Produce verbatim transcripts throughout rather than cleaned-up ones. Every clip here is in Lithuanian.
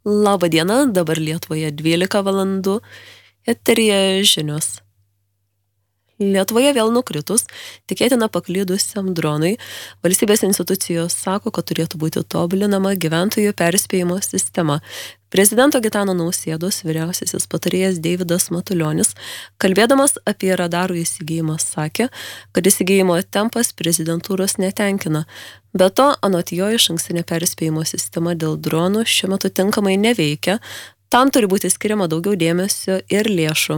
Labą dieną, dabar Lietuvoje dvylika valandų, eteryje žinios. Lietuvoje vėl nukritus, tikėtina paklydusiam dronui, valstybės institucijos sako, kad turėtų būti tobulinama gyventojų perspėjimo sistema. Prezidento Gitano Nausėdos vyriausiasis patarėjas Deividas Matulionis, kalbėdamas apie radarų įsigijimą, sakė, kad įsigijimo tempas prezidentūros netenkina. Be to, anot jo išankstinė perspėjimo sistema dėl dronų šiuo metu tinkamai neveikia, tam turi būti skiriama daugiau dėmesio ir lėšų.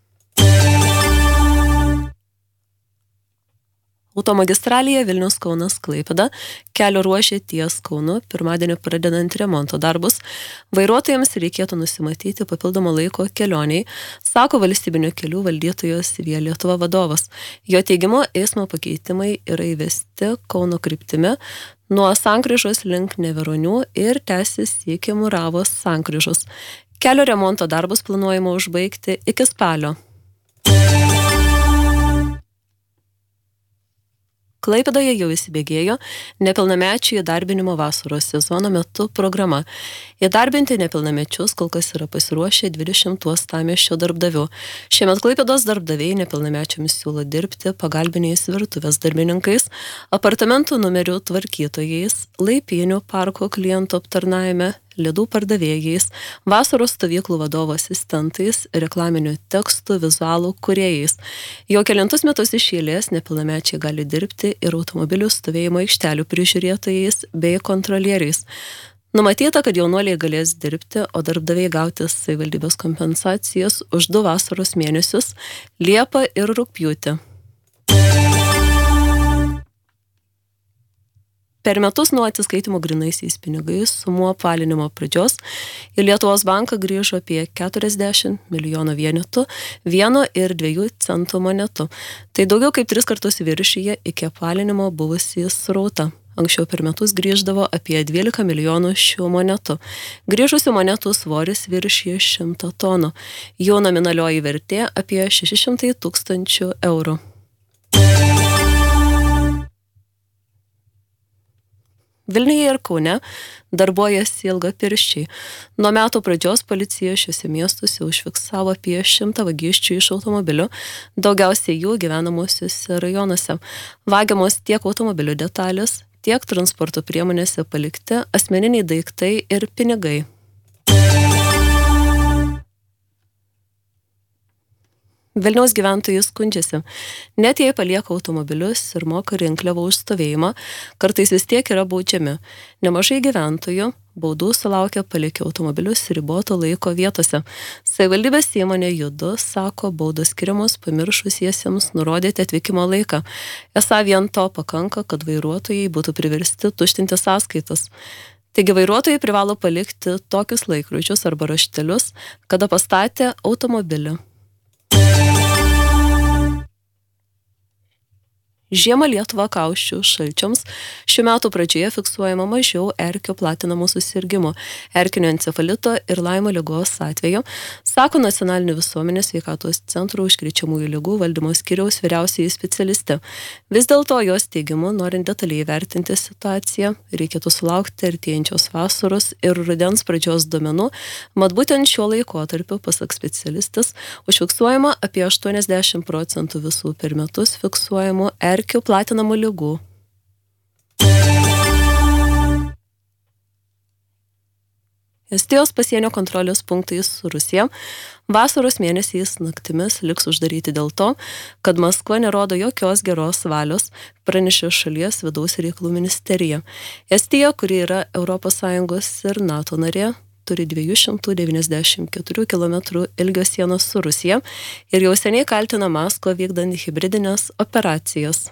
Automagistralėje Vilnius Kaunas Klaipėda kelio ruošė ties Kaunu, pirmadienį pradedant remonto darbus. Vairuotojams reikėtų nusimatyti papildomą laiko kelioniai, sako valstybinių kelių valdytojos Via Lietuva vadovas. Jo teigimu, eismo pakeitimai yra įvesti Kauno kryptimi nuo sankryžos link Neveronių ir tęsis iki Muravos sankryžos. Kelio remonto darbus planuojama užbaigti iki spalio. Klaipėdoje jau įsibėgėjo nepilnamečių įdarbinimo vasaros sezono metu programa. Įdarbinti nepilnamečius kol kas yra pasiruošę dvidešimt uostamiesčio darbdavių. Šiemet Klaipėdos darbdaviai nepilnamečiams siūlo dirbti pagalbiniais virtuvės darbininkais, apartamentų numerių tvarkytojais, laipynių parko klientų aptarnavime, ledų pardavėjais, vasaros stovyklų vadovo asistentais, reklaminių tekstų, vizualų kūrėjais. Jau kelintus metus iš eilės nepilnamečiai gali dirbti ir automobilių stovėjimo aikštelių prižiūrėtojais bei kontrolieriais. Numatyta, kad jaunuoliai galės dirbti, o darbdaviai gauti savivaldybės kompensacijas už du vasaros mėnesius – Liepą ir Rugpjūtį. Per metus nuo atsiskaitimo grynaisiais pinigais sumų apvalinimo pradžios į Lietuvos banką grįžo apie keturiasdešimt milijonų vienetų, vieno ir dviejų centų monetų. Tai daugiau kaip tris kartus viršyje iki apvalinimo buvusį srautą. Anksčiau per metus grįždavo apie dvylika milijonų šių monetų. Grįžusių monetų svoris viršyje šimtą tonų. Jų nominalioji vertė apie šeši šimtai tūkstančių eurų. Vilniuje ir Kaune darbuojasi ilgapirščiai. Nuo metų pradžios policija šiuose miestuose užfiksavo apie šimtą vagysčių iš automobilių, daugiausiai jų gyvenamosiuose rajonuose. Vagiamos tiek automobilių detalės, tiek transporto priemonėse palikti asmeniniai daiktai ir pinigai. Vilniaus gyventojai skundžiasi. Net jei palieka automobilius ir moka rinkliavą už stovėjimą, kartais vis tiek yra baudžiami. Nemažai gyventojų baudų sulaukia palikę automobilius riboto laiko vietose. Savivaldybės įmonė Judu sako, baudos skiriamos pamiršusiesiems nurodyti atvykimo laiką. Esą vien to pakanka, kad vairuotojai būtų priversti tuštinti sąskaitas. Taigi vairuotojai privalo palikti tokius laikrodžius arba raštelius, kada pastatė automobilį. Žiemą Lietuvą kausčius šalčiams šių metų pradžioje fiksuojama mažiau erkio platinamų susirgimų, erkinio encefalito ir Laimo ligos atveju, sako Nacionalinio visuomenės sveikatos centro užkrečiamųjų ligų valdymo skyriaus vyriausioji specialistė. Vis dėlto jos teigimu, norint detaliai įvertinti situaciją, reikėtų sulaukti artėjančios vasaros ir rudens pradžios duomenų, mat būtent šiuo laikotarpiu, pasak specialistas, užfiksuojama apie aštuoniasdešimt procentų visų per metus fiksuojamų erkių platinamų ligų. Estijos pasienio kontrolės punktai su Rusija vasaros mėnesiais naktimis liks uždaryti dėl to, kad Maskva nerodo jokios geros valios, pranešė šalies vidaus reikalų ministerija. Estija, kuri yra Europos Sąjungos ir NATO narė, turi dviejų šimtų devyniasdešimt keturių kilometrų ilgio sienos su Rusija ir jau seniai kaltina Maskvą vykdant hibridinės operacijas.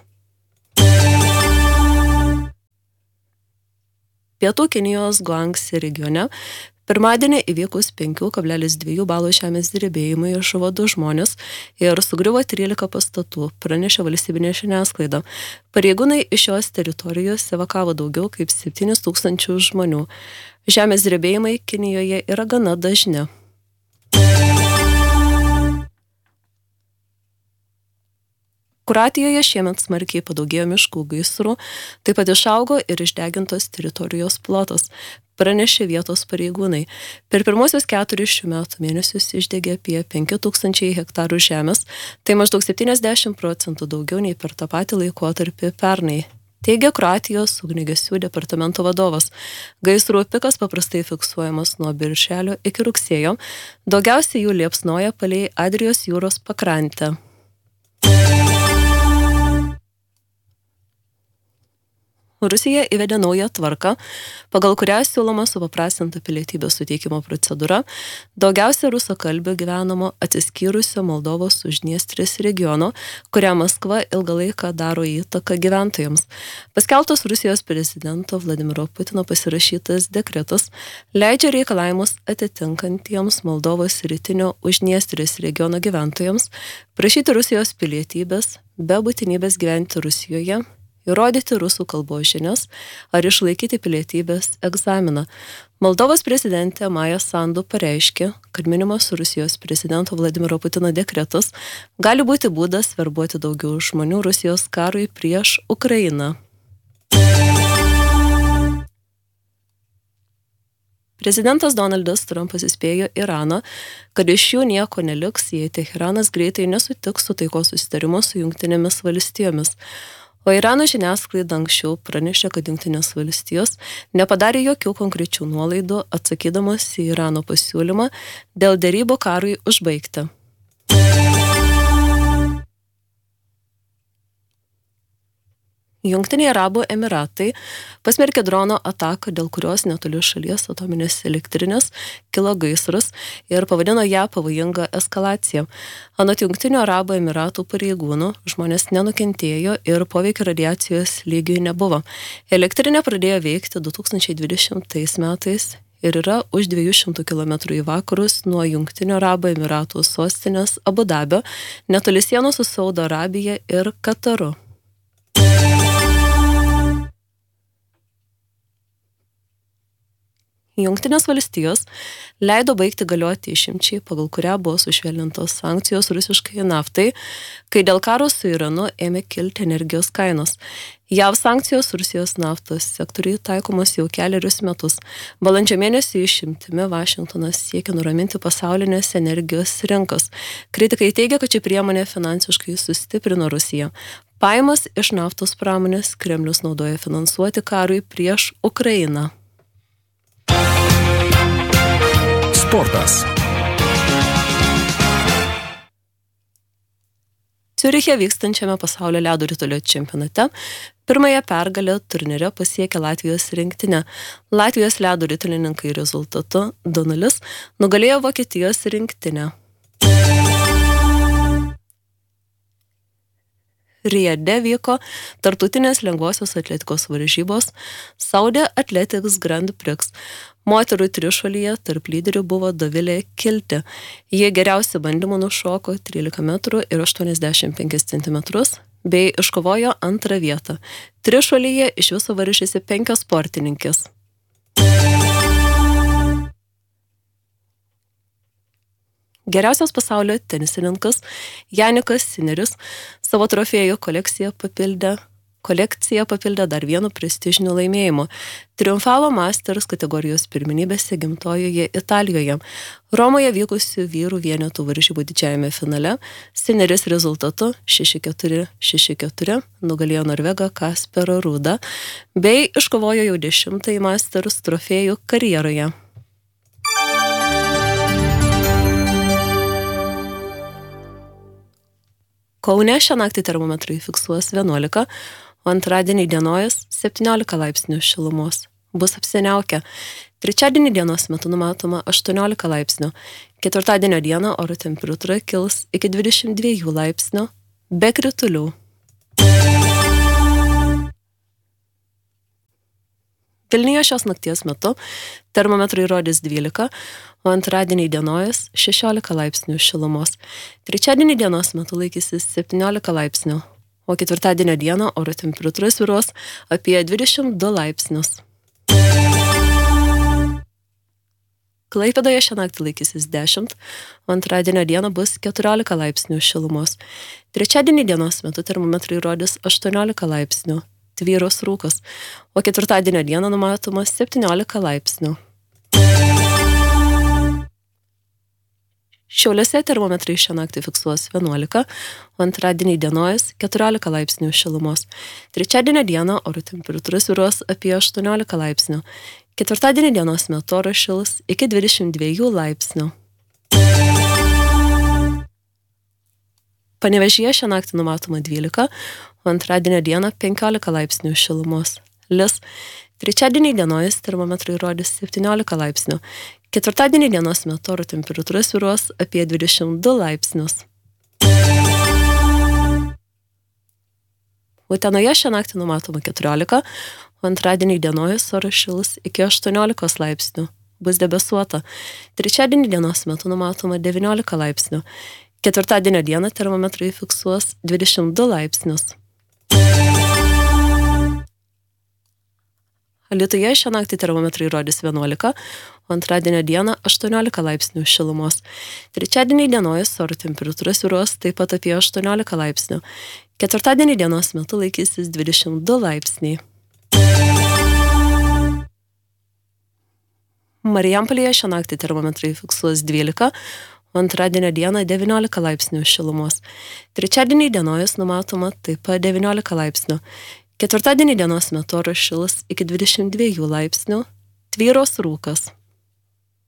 Pietų Kinijos Guangsi regione pirmadienį įvykus penkių kablelis dviejų balų žemės drebėjimui žuvo du žmonės ir sugriuvo trylika pastatų, pranešė valstybinė žiniasklaida. Pareigūnai iš šios teritorijos evakavo daugiau kaip septynis tūkstančius žmonių. Žemės drebėjimai Kinijoje yra gana dažni. Kroatijoje šiemet smarkiai padaugėjo miškų gaisrų, taip pat išaugo ir išdegintos teritorijos plotas. pranešė vietos pareigūnai. Per pirmosius keturis šių metų mėnesius išdegė apie penki tūkstančiai hektarų žemės, tai maždaug septyniasdešimt procentų daugiau nei per tą patį laikotarpį pernai, teigia Kroatijos ugniagesių departamento vadovas. Gaisrų pikas paprastai fiksuojamas nuo birželio iki rugsėjo, daugiausiai jų liepsnoja palei Adrijos jūros pakrantę. Rusija įvedė naują tvarką, pagal kurią siūloma supaprastinta pilietybės suteikimo procedūra daugiausia rusakalbių gyvenamo atsiskyrusio Moldovos Uždniestrės regiono, kurią Maskva ilgą laiką daro įtaką gyventojams. Paskelbtas Rusijos prezidento Vladimiro Putino pasirašytas dekretas leidžia reikalavimus atitinkantiems Moldovos rytinio Uždniestrės regiono gyventojams prašyti Rusijos pilietybės be būtinybės gyventi Rusijoje, įrodyti rusų kalbos žinias ar išlaikyti pilietybės egzaminą. Moldovos prezidentė Maja Sandu pareiškė, kad minimas Rusijos prezidento Vladimiro Putino dekretas gali būti būdas verbuoti daugiau žmonių Rusijos karui prieš Ukrainą. Prezidentas Donaldas Trumpas įspėjo Iraną, kad iš jų nieko neliks, jei Teheranas greitai nesutiks su taikos susitarimu su Jungtinėmis valstijomis. O Irano žiniasklaida anksčiau pranešė, kad Jungtinės valstijos nepadarė jokių konkrečių nuolaidų atsakydamas į Irano pasiūlymą dėl derybų karui užbaigti. Jungtiniai Arabų Emiratai pasmerkė drono ataką, dėl kurios netoli šalies atominės elektrinės kilo gaisras ir pavadino ją pavojinga eskalacija. Anot Jungtinių Arabų Emiratų pareigūnų, žmonės nenukentėjo ir poveikio radiacijos lygiui nebuvo. Elektrinė pradėjo veikti du tūkstančiai dvidešimtais metais ir yra už dviejų šimtų kilometrų į vakarus nuo Jungtinių Arabų Emiratų sostinės Abu Dabio, netoli sienos su Saudo Arabija ir Kataru. Jungtinės valstijos leido baigti galioti išimčiai, pagal kurią buvo sušvelnintos sankcijos rusiškai naftai, kai dėl karo su Iranu ėmė kilti energijos kainos. J A V sankcijos Rusijos naftos sektoriui taikomos jau keliarius metus. Balandžio mėnesį išimtimi Vašingtonas siekia nuraminti pasaulinės energijos rinkas. Kritikai teigia, kad ši priemonė finansiškai sustiprino Rusiją. Pajamas iš naftos pramonės Kremlius naudoja finansuoti karui prieš Ukrainą. Sportas. Ciuriche vykstančiame pasaulio ledo ritulio čempionate pirmąją pergalę turnyre pasiekė Latvijos rinktinė. Latvijos ledo ritulininkai rezultatu du nulis nugalėjo Vokietijos rinktinę. Riade vyko tarptautinės lengvosios atletikos varžybos Saudi Athletics Grand Prix. Moterų trišuolyje tarp lyderių buvo Dovilė Kiltė. Jie geriausių bandymų nušoko trylika metrų ir aštuoniasdešimt penkis centimetrus bei iškovojo antrą vietą. Trišuolyje iš viso varžėsi penkios sportininkės. Geriausias pasaulio tenisininkas Janikas Sineris savo trofėjų kolekciją papildė, kolekciją papildė dar vienu prestižiniu laimėjimu. Triumfavo Masters kategorijos pirmenybėse gimtojoje Italijoje. Romoje vykusių vyrų vienetų varžybų didžiajame finale Sineris rezultatu šeši keturi šeši keturi nugalėjo Norvegą Kasperą Rudą bei iškovojo jau dešimtąjį Masters trofėjų karjeroje. Kaune šią naktį termometrai fiksuos vienuolika, o antradienį dienojas septyniolika laipsnių šilumos. Bus apsiniaukę. Trečiadienį dienos metu numatoma aštuoniolika laipsnių. Ketvirtadienio dieną oro temperatūra kils iki dvidešimt dviejų laipsnių be kritulių. Vilniuje šios nakties metu termometrai rodys dvylika, o antradienį dienojas šešiolika laipsnių šilumos. Trečiadienį dienos metu laikysis septyniolika laipsnių, o ketvirtadienio dieną oro temperatūra svyruos apie dvidešimt du laipsnius. Klaipėdoje šią naktį laikysis dešimt, o antradienio dieną bus keturiolika laipsnių šilumos. Trečiadienį dienos metu termometrai rodys aštuoniolika laipsnių. tvyros rūkas, o ketvirtadienio dieną numatoma septyniolika laipsnių. Šiauliuose termometrai šią naktį fiksuos vienuolika, o antradienį dienojas keturiolika laipsnių šilumos. Trečiadienio dieną oro temperatūra svyruos apie aštuoniolika laipsnių. Ketvirtadienį dienos metu oras šils iki dvidešimt dviejų laipsnių. Panevėžyje šią naktį numatoma dvylika, o antradienio dieną penkiolika laipsnių šilumos. Lis. Trečiadienį dienojas termometrai rodys septyniolika laipsnių. Ketvirtadienį dienos metu oro temperatūra svyruos apie dvidešimt du laipsnius. Utenoje šią naktį numatoma keturiolika, o antradienį dienojas oras šils iki aštuoniolikos laipsnių. Bus debesuota. Trečiadienį dienos metu numatoma devyniolika laipsnių. Ketvirtadienio dieną termometrai fiksuos dvidešimt du laipsnius. Alytuje šią naktį termometrai rodys vienuolika, o antradienio dieną aštuoniolika laipsnių šilumos. Trečiadienį dienojas oro temperatūra svyruos taip pat apie aštuoniolika laipsnių. Ketvirtadienį dienos metu laikysis dvidešimt du laipsniai. Marijampolėje šią naktį termometrai fiksuos dvylika, o antradienio dieną devyniolika laipsnių šilumos. Trečiadienį dienojas numatoma taip pat devyniolika laipsnių. Ketvirtadienį dienos metu oras šils iki dvidešimt dviejų laipsnių, tvyros rūkas.